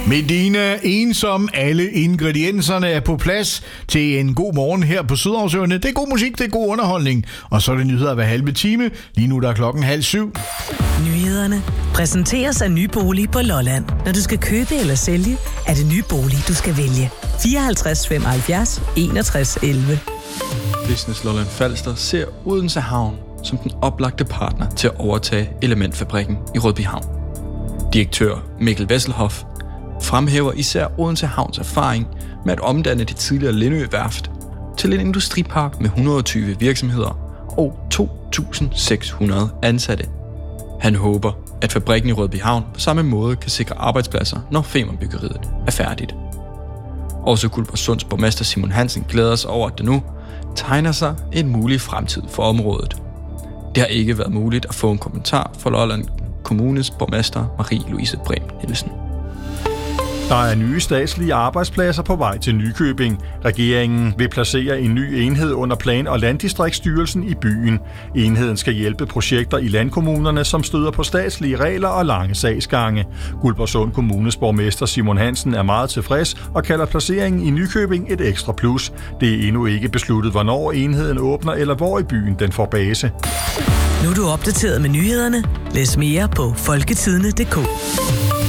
Medina ensom, alle ingredienserne er på plads til en god morgen her på Sydhavsøerne. Det er god musik, det er god underholdning. Og så er det nyheder hver halve time. Lige nu der er klokken 6:30. Nyhederne præsenteres af Ny Bolig på Lolland. Når du skal købe eller sælge, er det Ny Bolig, du skal vælge. 54 75 61 11. Business Lolland Falster ser Odense Havn som den oplagte partner til at overtage Elementfabrikken i Rødby Havn. Direktør Mikkel Wesselhoff fremhæver især Odense Havns erfaring med at omdanne det tidligere Lindø Værft til en industripark med 120 virksomheder og 2.600 ansatte. Han håber, at fabrikken i Rødby Havn på samme måde kan sikre arbejdspladser, når Femernbyggeriet er færdigt. Også Guldborgsunds borgmester Simon Hansen glæder sig over, at det nu tegner sig en mulig fremtid for området. Det har ikke været muligt at få en kommentar fra Lolland Kommunes borgmester Marie-Louise Brehm Nielsen. Der er nye statslige arbejdspladser på vej til Nykøbing. Regeringen vil placere en ny enhed under Plan- og Landdistriktsstyrelsen i byen. Enheden skal hjælpe projekter i landkommunerne, som støder på statslige regler og lange sagsgange. Guldborgsund Kommunes borgmester Simon Hansen er meget tilfreds og kalder placeringen i Nykøbing et ekstra plus. Det er endnu ikke besluttet, hvornår enheden åbner eller hvor i byen den får base. Nu er du opdateret med nyhederne. Læs mere på folketidende.dk.